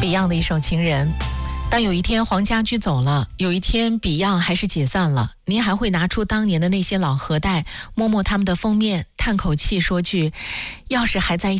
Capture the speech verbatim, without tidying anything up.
Beyond 的一首《情人》。当有一天黄家驹走了，有一天 Beyond 还是解散了，您还会拿出当年的那些老盒带，摸摸他们的封面，叹口气说句要是还在一起